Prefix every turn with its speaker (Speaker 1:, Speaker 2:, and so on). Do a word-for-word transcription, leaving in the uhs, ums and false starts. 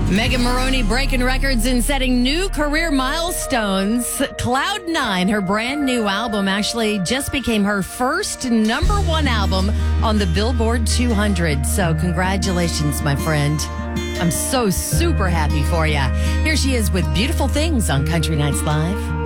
Speaker 1: Megan Maroney breaking records and setting new career milestones. Cloud Nine, her brand new album, actually just became her first number one album on the Billboard two hundred. So congratulations, my friend. I'm so super happy for you. Here she is with Beautiful Things on Country Nights Live.